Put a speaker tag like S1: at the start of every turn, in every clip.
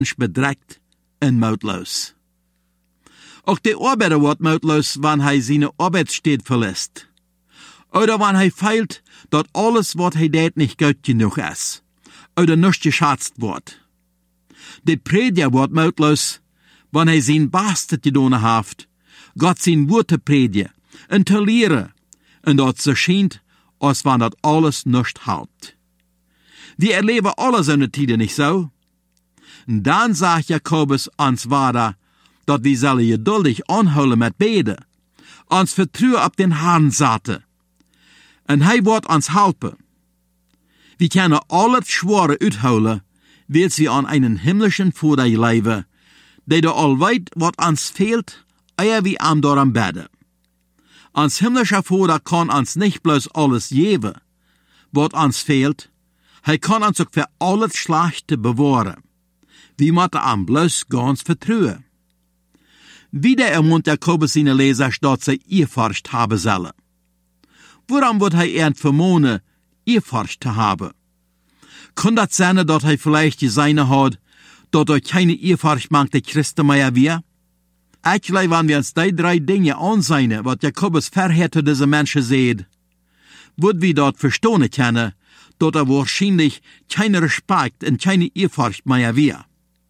S1: bedrekt en moutloos. Auch der Arbeiter wordt moutloos wanneer hij zijn Arbeitsstätte verlässt. Oder wanneer hij feilt, dat alles wat hij deed niet goed genoeg is. Oder nicht geschätzt wordt. Der Prediger wordt moutloos wanneer hij zijn beste gedaan heeft, Gott zijn woord te predigen en te leren, en dat zo schijnt, als wanneer dat alles nicht houdt. Wir erleben alle so eine Tiden nicht so. Und dann sagt Jakobus ans weiter, dat wir sollen geduldig anholen mit beten, ons vertrouwen op den Herrn zetten. En hij wordt ons helpen. Wir können alles Schwere uitholen, weil wir an einen himmlischen Vater leven, der da all weet wat ons fehlt, eer wir am daran beten. Ons himmlischer Vater kann ons nicht bloß alles geben, wat ons fehlt, hij kan ons ook voor al het Schlechte bewahren. Wir moeten am bloß ganz vertrauen. Wieder ermunt Jakobus seine Leser, dass sie Ehrfurcht haben sollen. Warum wird er vermohnen, Ehrfurcht zu haben? Kann das sein, dass er vielleicht gesehen hat, dass er keine Ehrfurcht mag der Christen mehr wir? Eigentlich, wenn wir uns die 3 Dinge ansehen, was Jakobus vorher zu diesen Menschen sieht, würden wir dort verstehen können, dass er wahrscheinlich keinen Respekt und keine Ehrfurcht mehr wir.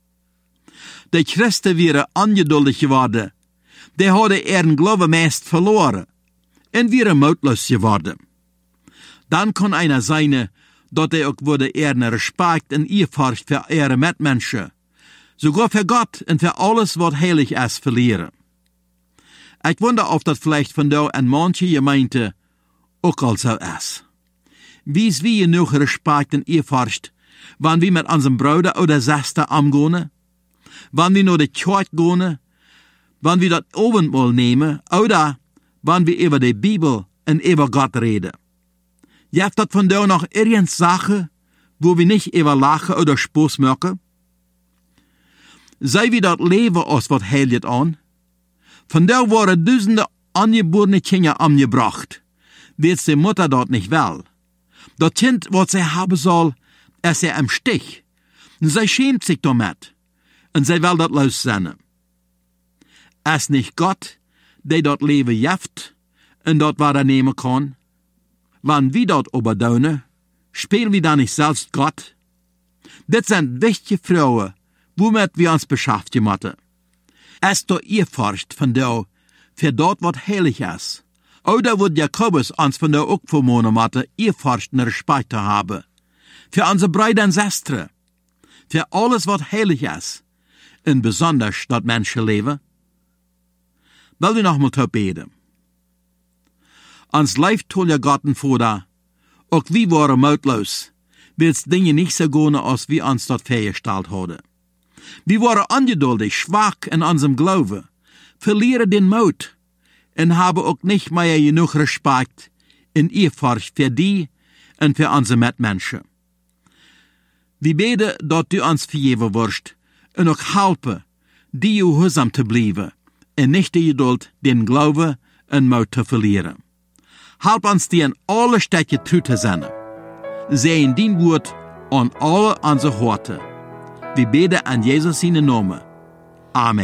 S1: Die Christen wären ungeduldig geworden. Die hadden ihren Glauben meist verloren und wären moutloos geworden. Dann kann einer sein, dass er auch würde ihren Respekt und Ehrfurcht für ihre Mitmenschen, sogar für Gott und für alles, was heilig ist, verlieren. Ich wundere, ob das vielleicht von da an manche Gemeinde auch al so ist. Wie ist wir genug Respekt und Ehrfurcht, wenn wir mit unserem Bruder oder Schwester umgehen? Wenn wir nur die Kirche gehen, wenn wir das Abendmahl nehmen, oder wenn wir über die Bibel und über Gott reden. Gibt das von da noch irgendeine Sache, wo wir nicht über lachen oder Spaß machen? Sei wir das Leben aus was heiligt an? Von da waren Dutzende angeborene Kinder angebracht, weil die Mutter dort nicht will. Das Kind, was sie haben soll, ist sie im Stich. Und sie schämt sich damit. Und sie will das loszenden. Es nicht Gott, der dort Leben jeft und dort was nehmen kann. Wenn wir dort oberdonen, spielen wir dann nicht selbst Gott? Das sind wichtige Frauen, womit wir uns beschäftigen müssen. Es ist Ehrfurcht von da, für dort, was heilig ist. Oder wird Jakobus uns von da auch vermohnen müssen, Ehrfurcht und Respekt zu haben. Für unsere Brüder und Schwestern. Für alles, was heilig ist. Und besonders das Menschenleben. Will wir noch mal beten. Uns leeft toll ja Gott und Vater, auch wir waren moutloos, weil Dinge nicht so gehen, als wir uns dort vorgestellt haben. Wir waren ungeduldig, schwach in unserem Glauben, verlieren den Mut und haben auch nicht mehr genug Respekt und Ehrfurcht für die und für unsere Mitmenschen. Wir beten, dass du uns vergeben wirst und auch helfen, die gehorsam zu bleiben und nicht die Geduld, den Glauben und Mut zu verlieren. Help uns, die in alle Städte treu zu sein. Sehen dein Wort an alle unsere Horte. Wir beten an Jesus seinen Namen. Amen.